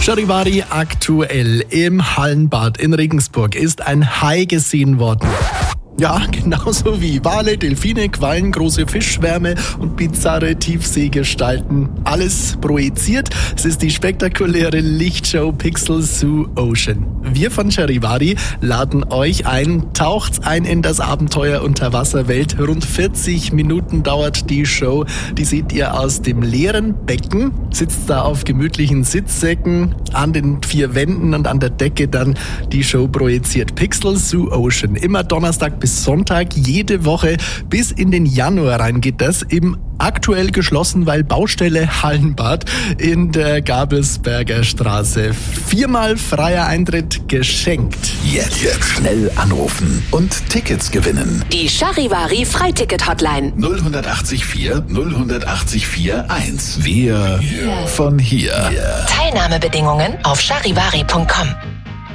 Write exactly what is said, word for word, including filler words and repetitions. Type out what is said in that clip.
Charivari aktuell im Hallenbad in Regensburg ist ein Hai gesehen worden. Ja, genauso wie Wale, Delfine, Quallen, große Fischschwärme und bizarre Tiefseegestalten. Alles projiziert. Es ist die spektakuläre Lichtshow Pixel Zoo Ocean. Wir von Charivari laden euch ein, taucht ein in das Abenteuer Unterwasserwelt. Rund vierzig Minuten dauert die Show. Die seht ihr aus dem leeren Becken. Sitzt da auf gemütlichen Sitzsäcken, an den vier Wänden und an der Decke dann die Show projiziert. Pixel Zoo Ocean. Immer Donnerstag bis Sonntag, jede Woche bis in den Januar rein geht das. Im aktuell geschlossen, weil Baustelle Hallenbad in der Gabelsberger Straße. Viermal freier Eintritt geschenkt. Jetzt, Jetzt schnell anrufen und Tickets gewinnen. Die Charivari Freiticket-Hotline. null acht vier null acht vier eins. Wir yeah. von hier. Yeah. Teilnahmebedingungen auf charivari punkt com.